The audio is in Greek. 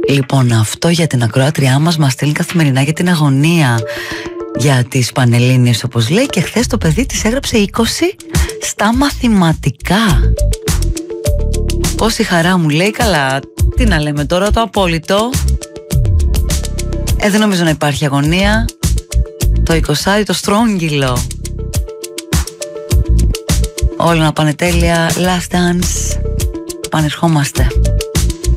Λοιπόν, αυτό για την ακροάτριά μας στέλνει καθημερινά για την αγωνία για τις Πανελλήνιες, όπως λέει, και χθες το παιδί της έγραψε 20 στα μαθηματικά. Πόση χαρά, μου λέει. Καλά, τι να λέμε τώρα, το απόλυτο. Δεν νομίζω να υπάρχει αγωνία. Το 20 το στρόγγυλο. Όλα να πάνε τέλεια. Last dance. Πανερχόμαστε.